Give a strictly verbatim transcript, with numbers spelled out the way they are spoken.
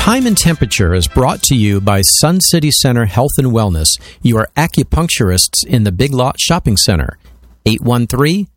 Time and Temperature is brought to you by Sun City Center Health and Wellness, your acupuncturists in the Big Lot Shopping Center. eight one three,